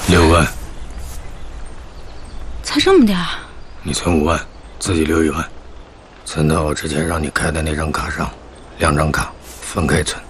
6万。 才这么点儿？ 你存5万，自己留1万，存到我之前让你开的那张卡上，2张卡分开存。